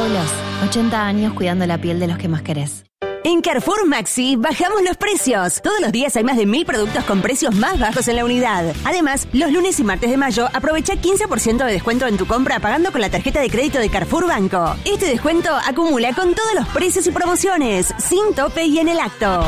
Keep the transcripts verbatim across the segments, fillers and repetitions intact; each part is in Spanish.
Paulos, ochenta años cuidando la piel de los que más querés. En Carrefour Maxi bajamos los precios. Todos los días hay más de mil productos con precios más bajos en la unidad. Además, los lunes y martes de mayo aprovecha quince por ciento de descuento en tu compra pagando con la tarjeta de crédito de Carrefour Banco. Este descuento acumula con todos los precios y promociones, sin tope y en el acto.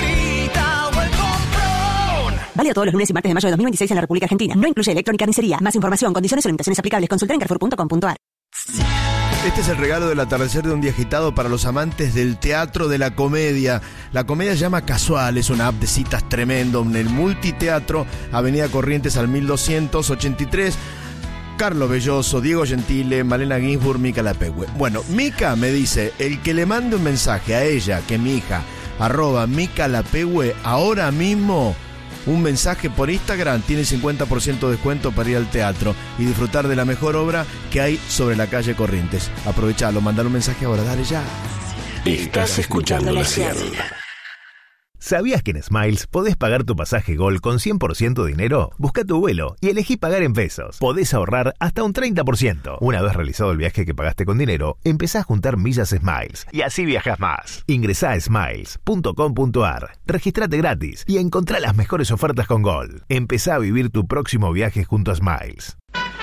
Válido todos los lunes y martes de mayo de dos mil veintiséis en la República Argentina. No incluye electrónica ni carnicería. Más información, condiciones o limitaciones aplicables. Consulta en carrefour punto com punto a r. Este es el regalo del atardecer de un día agitado para los amantes del teatro de la comedia. La comedia se llama Casual, es una app de citas tremendo en el Multiteatro, Avenida Corrientes al mil doscientos ochenta y tres. Carlos Belloso, Diego Gentile, Malena Ginsburg, Mica Lapegüe. Bueno, Mica me dice, el que le mande un mensaje a ella, que mi hija, arroba Mica Lapegüe, ahora mismo... un mensaje por Instagram, tiene cincuenta por ciento de descuento para ir al teatro y disfrutar de la mejor obra que hay sobre la calle Corrientes. Aprovechalo, mandar un mensaje ahora, dale ya. Estás escuchando La cien. ¿Sabías que en Smiles podés pagar tu pasaje Gol con cien por ciento de dinero? Busca tu vuelo y elegí pagar en pesos. Podés ahorrar hasta un treinta por ciento. Una vez realizado el viaje que pagaste con dinero, empezá a juntar millas Smiles y así viajas más. Ingresá a smiles punto com punto a r, registrate gratis y encontrá las mejores ofertas con Gol. Empezá a vivir tu próximo viaje junto a Smiles.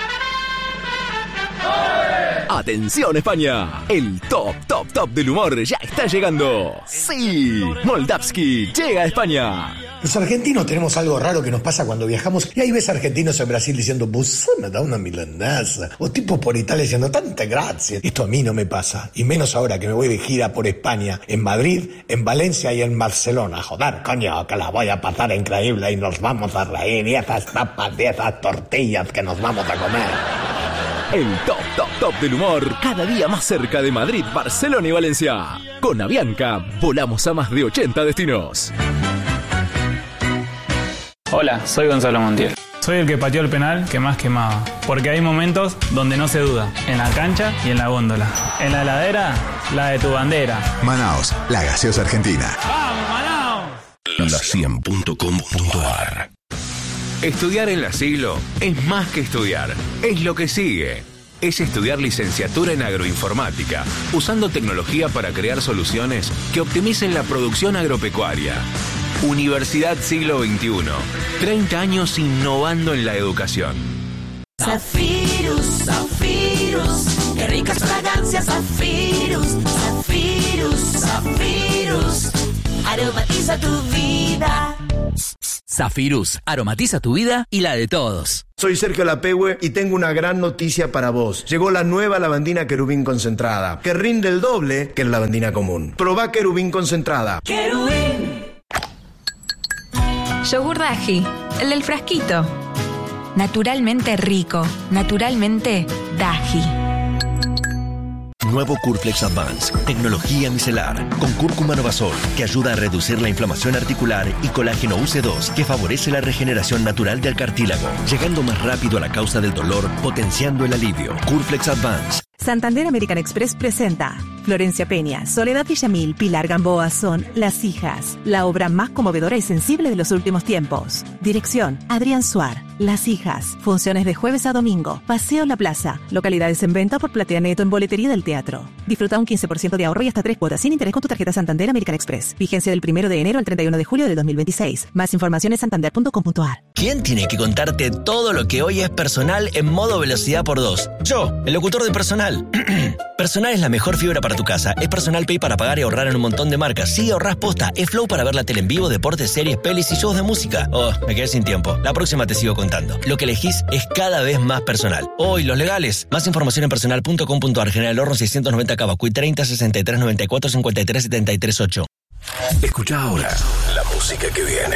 ¡Atención España! El top, top, top del humor ya está llegando. ¡Sí! Moldavski llega a España. Los argentinos tenemos algo raro que nos pasa cuando viajamos y ahí ves argentinos en Brasil diciendo "Vos me da una milanesa", o tipos por Italia diciendo "tanta gracia". Esto a mí no me pasa, y menos ahora que me voy de gira por España, en Madrid, en Valencia y en Barcelona. Joder, coño, que la voy a pasar increíble y nos vamos a reír, y esas tapas y esas tortillas que nos vamos a comer. El top, top, top del humor, cada día más cerca de Madrid, Barcelona y Valencia. Con Avianca, volamos a más de ochenta destinos. Hola, soy Gonzalo Montiel. Soy el que pateó el penal que más quemaba. Porque hay momentos donde no se duda. En la cancha y en la góndola. En la heladera, la de tu bandera. Manaos, la gaseosa argentina. ¡Vamos, Manaos! La cien punto com punto a r. Estudiar en la Siglo es más que estudiar, es lo que sigue. Es estudiar licenciatura en agroinformática, usando tecnología para crear soluciones que optimicen la producción agropecuaria. Universidad Siglo veintiuno, treinta años innovando en la educación. Zafirus, Zafirus, qué ricas fragancias, Zafirus, Zafirus, Zafirus, aromatiza tu vida. Zafirus, aromatiza tu vida y la de todos. Soy Sergio Lapegüe y tengo una gran noticia para vos. Llegó la nueva lavandina Querubín concentrada, que rinde el doble que la lavandina común. Probá Querubín concentrada. Querubín. Yogur Daji, el del frasquito. Naturalmente rico, naturalmente Daji. Nuevo Curflex Advance, tecnología micelar, con cúrcuma novasol, que ayuda a reducir la inflamación articular, y colágeno U C dos, que favorece la regeneración natural del cartílago, llegando más rápido a la causa del dolor, potenciando el alivio. Curflex Advance. Santander American Express presenta Florencia Peña, Soledad Villamil, Pilar Gamboa son Las Hijas, la obra más conmovedora y sensible de los últimos tiempos. Dirección, Adrián Suar. Las Hijas, funciones de jueves a domingo, Paseo La Plaza, localidades en venta por Platea Neto en boletería del teatro. Disfruta un quince por ciento de ahorro y hasta tres cuotas sin interés con tu tarjeta Santander American Express. Vigencia del primero de enero al treinta y uno de julio de dos mil veintiséis. Más información en santander punto com punto a r. ¿Quién tiene que contarte todo lo que hoy es personal en modo velocidad por dos? Yo, el locutor de Personal. Personal es la mejor fibra para tu casa. Es Personal Pay para pagar y ahorrar en un montón de marcas. Sí, ahorrás posta. Es Flow para ver la tele en vivo, deportes, series, pelis y shows de música. Oh, me quedé sin tiempo. La próxima te sigo contando. Lo que elegís es cada vez más personal. Hoy, los legales. Más información en personal punto com punto a r. General Horno seiscientos noventa Cavacuy treinta sesenta y tres noventa y cuatro cincuenta y tres setenta y tres ocho. Escucha ahora la música que viene.